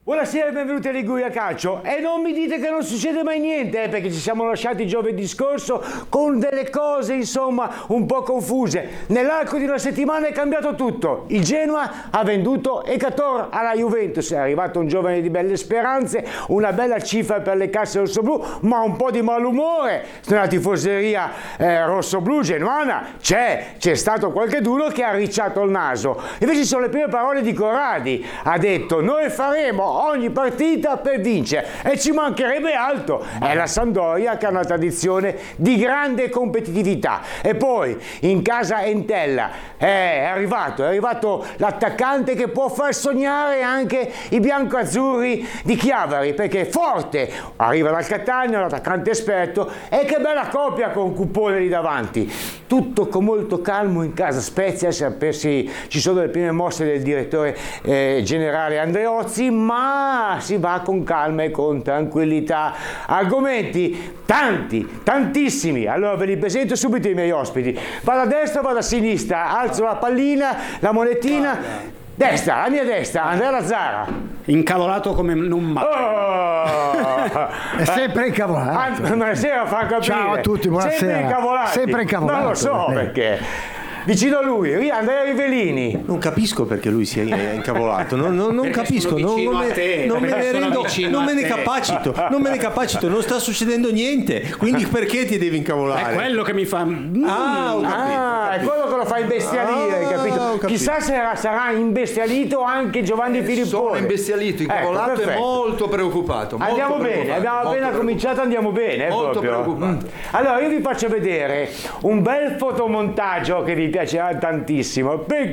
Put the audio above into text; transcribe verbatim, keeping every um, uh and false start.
Buonasera e benvenuti a Liguria Calcio. E non mi dite che non succede mai niente, eh, perché ci siamo lasciati giovedì scorso con delle cose, insomma, un po' confuse. Nell'arco di una settimana è cambiato tutto. Il Genoa ha venduto Ekator alla Juventus, è arrivato un giovane di belle speranze, una bella cifra per le casse rossoblù, ma un po' di malumore nella tifoseria eh, rossoblù genuana. C'è, c'è stato qualcheduno che ha arricciato il naso. Invece sono le prime parole di Corradi. Ha detto: noi faremo ogni partita per vincere, e ci mancherebbe altro. È la Sampdoria che ha una tradizione di grande competitività. E poi in casa Entella è arrivato, è arrivato l'attaccante che può far sognare anche i biancoazzurri di Chiavari, perché è forte, arriva dal Catania, un attaccante esperto, e che bella coppia con Cupone lì davanti. Tutto con molto calmo in casa Spezia, ci sono le prime mosse del direttore eh, generale Andreozzi, ma si va con calma e con tranquillità. Argomenti tanti, tantissimi. Allora ve li presento subito i miei ospiti. Vado a destra, vado a sinistra, alzo la pallina, la monetina. Destra, la mia destra, Andrea Lazzara. Incavolato come non mai. Oh! È sempre incavolato. Buonasera Franco Aprile. Ciao a tutti, buonasera. Sempre incavolati. Sempre incavolato. Non lo so eh. perché. Vicino a lui, Andrea Rivellini. Non capisco perché lui si è incavolato, non, non, non capisco, non, non, me, te, non me ne rendo, non me ne capacito, non me ne capacito, non sta succedendo niente, quindi perché ti devi incavolare? È quello che mi fa... Ah, ho capito, ah, ho capito. è quello che lo fa imbestialire, Ah, capito? ho capito. Chissà se sarà, sarà imbestialito anche Giovanni Eh, Filippone. sono imbestialito, incavolato ecco, e molto preoccupato. Molto Andiamo preoccupato, bene, abbiamo molto appena cominciato, andiamo bene. Molto proprio. preoccupato. Allora io vi faccio vedere un bel fotomontaggio che vi piacerà tantissimo, perché